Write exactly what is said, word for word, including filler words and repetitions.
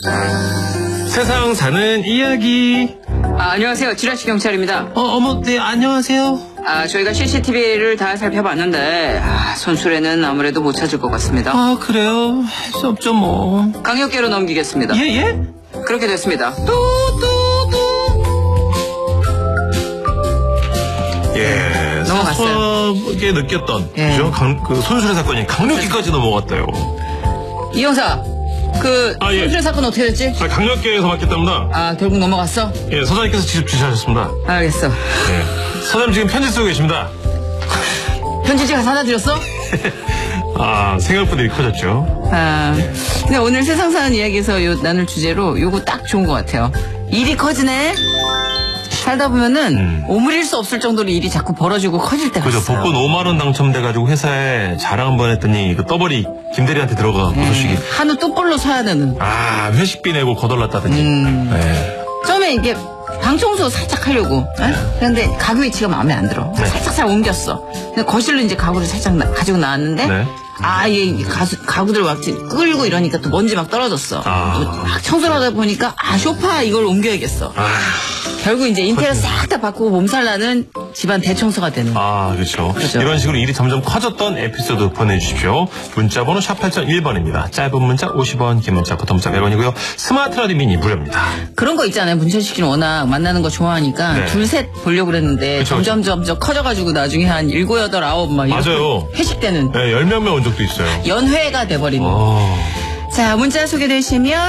세상 사는 이야기. 아, 안녕하세요. 지라시 경찰입니다. 어, 어머, 네, 안녕하세요. 아, 저희가 씨씨티비를 다 살펴봤는데 아, 손수레는 아무래도 못 찾을 것 같습니다. 아, 그래요? 할 수 없죠, 뭐. 강력계로 넘기겠습니다. 예, 예? 그렇게 됐습니다. 또, 또, 또. 예, 넘어갔어요. 사소하게 느꼈던, 예. 그죠? 강, 그 손수레 사건이 강력계까지 넘어갔대요. 이 형사, 그 아, 예. 손수레 사건 어떻게 됐지? 아, 강력계에서 맡겼답니다. 아, 결국 넘어갔어? 예, 서장님께서 직접 지시하셨습니다. 알겠어. 예. 서장님 지금 편지 쓰고 계십니다. 편지지가 사다 드렸어? 아, 생각보다 일이 커졌죠. 아, 근데 오늘 세상 사는 이야기에서 요, 나눌 주제로 요거 딱 좋은 것 같아요. 일이 커지네? 살다 보면은 음. 오므릴 수 없을 정도로 일이 자꾸 벌어지고 커질 때가 그죠. 있어요. 복권 오만 원 당첨돼가지고 회사에 자랑 한번 했더니 그 떠벌이 김대리한테 들어가고 음, 소식이. 한우 뚝불로 사야 되는. 아, 회식비 내고 거덜났다든지. 음. 네. 처음에 이게 방 청소 살짝 하려고. 에? 그런데 가구 위치가 마음에 안 들어. 네. 살짝 살 옮겼어. 근데 거실로 이제 가구를 살짝 나, 가지고 나왔는데 네. 아, 얘 가수, 가구들 막 끌고 이러니까 또 먼지 막 떨어졌어. 아. 또 막 청소를 하다 보니까 아, 소파 이걸 옮겨야겠어. 아, 결국 이제 인테리어 싹 다 바꾸고 몸살나는 집안 대청소가 되는. 아, 그렇죠. 그죠. 이런 식으로 일이 점점 커졌던 에피소드 보내주십시오. 문자번호 샵 팔공공일 번입니다. 짧은 문자 오십 원, 긴 문자 보통 문자 백 원이고요. 스마트 라디오 미니 무료입니다. 그런 거 있잖아요. 문천식 씨는 워낙 만나는 거 좋아하니까 네. 둘, 셋 보려고 그랬는데 그쵸, 점점 점점 커져가지고 나중에 한 일곱, 여덟, 아홉 막 이렇게 맞아요. 회식 때는 네, 열 명 명 온 적도 있어요. 연회가 돼버리는. 어. 자, 문자 소개되시면